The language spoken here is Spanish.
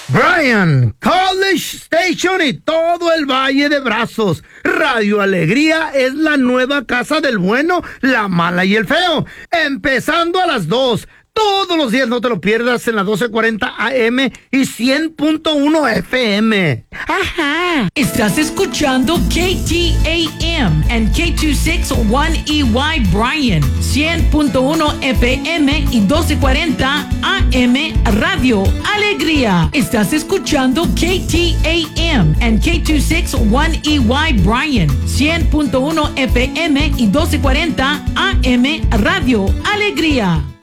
Bryan, College Station y todo el Valle de Brazos. Radio Alegría es la nueva casa del bueno, la mala y el feo. Empezando a las 2. Todos los días, no te lo pierdas, en la 1240 AM y 100.1 FM. Ajá. Estás escuchando KTAM and K261EY Bryan, 100.1 FM y 1240 AM Radio Alegría. Estás escuchando KTAM and K261EY Bryan, 100.1 FM y 1240 AM Radio Alegría.